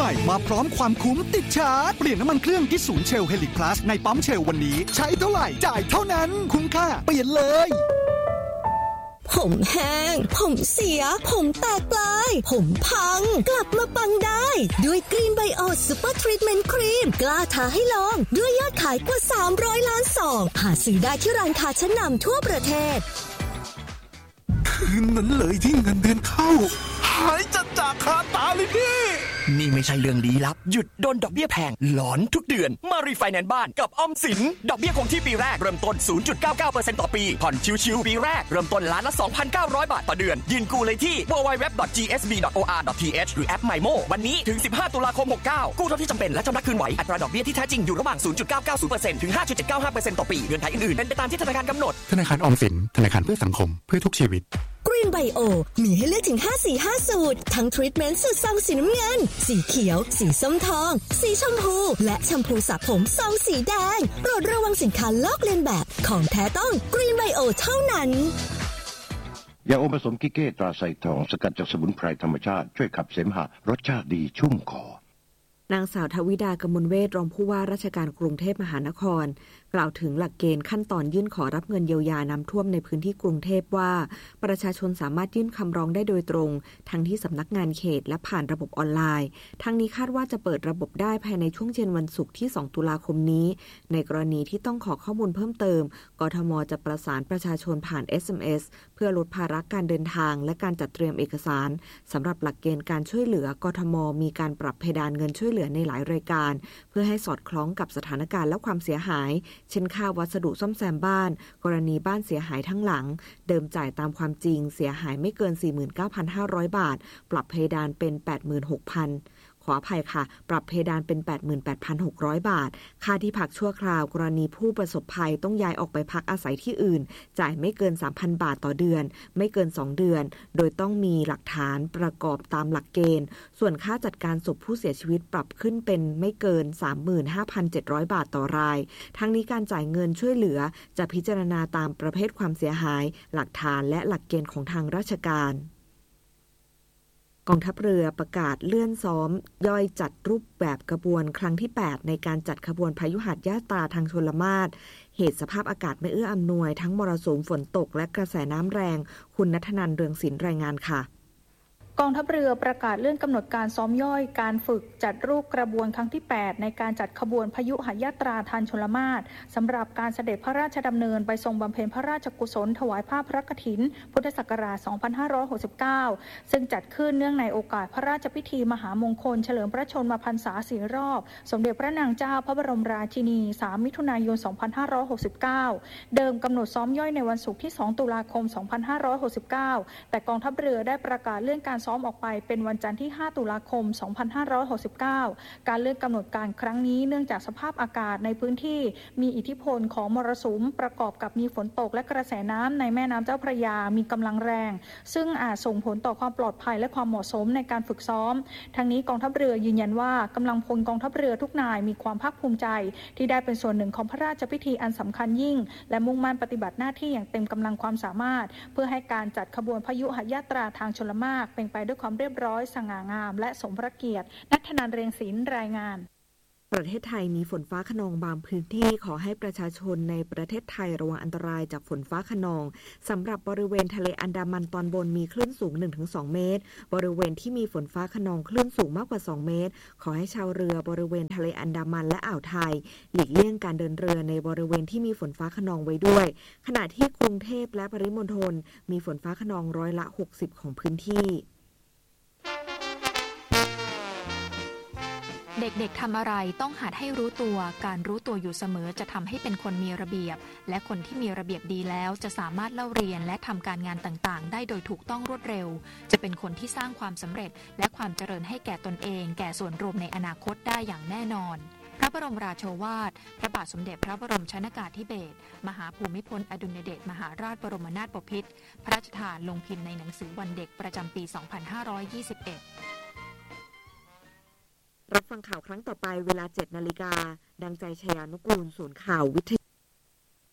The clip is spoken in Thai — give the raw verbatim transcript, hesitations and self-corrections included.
ม่มาพร้อมความคุ้มติดชาร์จเปลี่ยนน้ำมันเครื่องที่ศูนย์เชลเฮลิคลาสในปั๊มเชลวันนี้ใช้เท่าไหร่จ่ายเท่านั้นคุ้มค่าเปลี่ยนเลยผมแห้งผมเสียผมแตกปลายผมพังกลับมาปังได้ด้วยกรีนไบโอซูเปอร์ทรีทเมนต์ครีมกล้าท้าให้ลองด้วยยอดขายกว่าสามร้อยล้านซองหาซื้อได้ที่ร้านค้าชั้นนำทั่วประเทศคืนนั้นเลยที่เงินเดือนเข้าหายจัดจากคาตาเลยพี่นี่ไม่ใช่เรื่องลี้ลับหยุดโดนดอกเบี้ยแพงหลอนทุกเดือนมารีไฟแนนซ์บ้านกับออมสินดอกเบี้ยคงที่ปีแรกเริ่มต้น ศูนย์จุดเก้าเก้าเปอร์เซ็นต์ ต่อปีผ่อนชิวๆปีแรกเริ่มต้นล้านละ สองพันเก้าร้อย บาทต่อเดือนยื่นกู้เลยที่ ดับเบิลยู ดับเบิลยู ดับเบิลยู ดอท จี เอส บี ดอท โอ อาร์ ดอท ที เอช หรือแอป ไมโม วันนี้ถึงสิบห้าตุลาคมหกเก้ากู้เท่าที่จำเป็นและชำระคืนไหวอัตราดอกเบี้ยที่แท้จริงอยู่ระหว่าง ศูนย์จุดเก้าเก้าศูนย์เปอร์เซ็นต์ ถึง ห้าจุดเจ็ดเก้าห้าเปอร์เซ็นต์ ต่อปีเงื่อนไขอื่นๆเป็นไปตามที่ธนาคารกำหนดธนาคารออมสินธนาคารเพื่อสังคมเพื่อทุกชีวิตกรีนไบโอมีให้เลือกถึงห้าสีห้าสูตรทั้งทรีทเมนต์สูตรซองสีน้ำเงินสีเขียวสีส้มทองสีชมพูและแชมพูสระผมซองสีแดงโปรดระวังสินค้าลอกเลียนแบบของแท้ต้องกรีนไบโอเท่านั้นยาอมผสมกิเก้ตราไซทองสกัดจากสมุนไพรธรรมชาติช่วยขับเสมหะรสชาติดีชุ่มคอนางสาวทวิดากมลเวชรองผู้ว่าราชการกรุงเทพมหานครกล่าวถึงหลักเกณฑ์ขั้นตอนยื่นขอรับเงินเยียวยาน้ำท่วมในพื้นที่กรุงเทพว่าประชาชนสามารถยื่นคำร้องได้โดยตรงทั้งที่สำนักงานเขตและผ่านระบบออนไลน์ทั้งนี้คาดว่าจะเปิดระบบได้ภายในช่วงเย็นวันศุกร์ที่สองตุลาคมนี้ในกรณีที่ต้องขอข้อมูลเพิ่มเติมกทม.จะประสานประชาชนผ่าน เอส เอ็ม เอส เพื่อลดภาระการเดินทางและการจัดเตรียมเอกสารสำหรับหลักเกณฑ์การช่วยเหลือกทม.มีการปรับเพดานเงินช่วยเหลือในหลายรายการเพื่อให้สอดคล้องกับสถานการณ์และความเสียหายเช่นค่าวัสดุซ่อมแซมบ้านกรณีบ้านเสียหายทั้งหลังเดิมจ่ายตามความจริงเสียหายไม่เกิน สี่หมื่นเก้าพันห้าร้อย บาทปรับเพดานเป็น แปดหมื่นหกพันขออภัยค่ะปรับเพดานเป็น แปดหมื่นแปดพันหกร้อย บาทค่าที่พักชั่วคราวกรณีผู้ประสบภัยต้องย้ายออกไปพักอาศัยที่อื่นจ่ายไม่เกิน สามพัน บาทต่อเดือนไม่เกินสองเดือนโดยต้องมีหลักฐานประกอบตามหลักเกณฑ์ส่วนค่าจัดการศพผู้เสียชีวิตปรับขึ้นเป็นไม่เกิน สามหมื่นห้าพันเจ็ดร้อย บาทต่อรายทั้งนี้การจ่ายเงินช่วยเหลือจะพิจารณาตามประเภทความเสียหายหลักฐานและหลักเกณฑ์ของทางราชการกองทัพเรือประกาศเลื่อนซ้อมย่อยจัดรูปแบบขบวนครั้งที่แปดในการจัดขบวนพยุหญาตราทางชลมาศเหตุสภาพอากาศไม่เอื้ออำนวยทั้งมรสุมฝนตกและกระแสน้ำแรงคุณณัฐนันท์ เรืองศิลป์รายงานค่ะกองทัพเรือประกาศเลื่อนกำหนดการซ้อมย่อยการฝึกจัดรูปกระบวนครั้งที่แปดในการจัดขบวนพยุหญาตราทางชลมาศสำหรับการเสด็จพระราชดำเนินไปทรงบำเพ็ญพระราชกุศลถวายผ้าพระกฐินพุทธศักราช สองพันห้าร้อยหกสิบเก้า ซึ่งจัดขึ้นเนื่องในโอกาสพระราชพิธีมหามงคลเฉลิมพระชนมพรรษาสี่รอบสมเด็จพระนางเจ้าพระบรมราชินี สามมิถุนายน สองพันห้าร้อยหกสิบเก้า เดิมกำหนดซ้อมย่อยในวันศุกร์ที่ สองตุลาคม สองพันห้าร้อยหกสิบเก้า แต่กองทัพเรือได้ประกาศเลื่อนการซ้อมออกไปเป็นวันจันทร์ที่ ห้าตุลาคม สองพันห้าร้อยหกสิบเก้า การเลื่อนกำหนดการครั้งนี้เนื่องจากสภาพอากาศในพื้นที่มีอิทธิพลของมรสุมประกอบกับมีฝนตกและกระแสน้ำในแม่น้ำเจ้าพระยามีกำลังแรงซึ่งอาจส่งผลต่อความปลอดภัยและความเหมาะสมในการฝึกซ้อมทั้งนี้กองทัพเรือยืนยันว่ากำลังพลกองทัพเรือทุกนายมีความภาคภูมิใจที่ได้เป็นส่วนหนึ่งของพระราชพิธีอันสำคัญยิ่งและมุ่งมั่นปฏิบัติหน้าที่อย่างเต็มกำลังความสามารถเพื่อให้การจัดขบวนพยุหญาตราทางชลมารเป็นไปด้วยความเรียบร้อยสง่างามและสมพระเกียรติณัฐนันท์ เรืองศิลป์รายงานประเทศไทยมีฝนฟ้าคะนองบางพื้นที่ขอให้ประชาชนในประเทศไทยระวังอันตรายจากฝนฟ้าคะนองสำหรับบริเวณทะเลอันดามันตอนบนมีคลื่นสูง หนึ่งถึงสอง เมตรบริเวณที่มีฝนฟ้าคะนองคลื่นสูงมากกว่าสองเมตรขอให้ชาวเรือบริเวณทะเลอันดามันและอ่าวไทยหลีกเลี่ยงการเดินเรือในบริเวณที่มีฝนฟ้าคะนองไว้ด้วยขณะที่กรุงเทพและปริมณฑลมีฝนฟ้าคะนองร้อยละหกสิบของพื้นที่เด็กๆทำอะไรต้องหัดให้รู้ตัวการรู้ตัวอยู่เสมอจะทำให้เป็นคนมีระเบียบและคนที่มีระเบียบดีแล้วจะสามารถเล่าเรียนและทำการงานต่างๆได้โดยถูกต้องรวดเร็วจะเป็นคนที่สร้างความสำเร็จและความเจริญให้แก่ตนเองแก่ส่วนรวมในอนาคตได้อย่างแน่นอนพระบรมราโชวาทพระบาทสมเด็จพระบรมชนกาธิเบศรมหาภูมิพลอดุลยเดชมหาราชบรมนาถบพิตรพระราชทานลงพิมพ์ในหนังสือวันเด็กประจำปี สองพันห้าร้อยยี่สิบเอ็ดรับฟังข่าวครั้งต่อไปเวลา เจ็ดนาฬิกา ดังใจชยานุกูลศูนย์ข่าววิท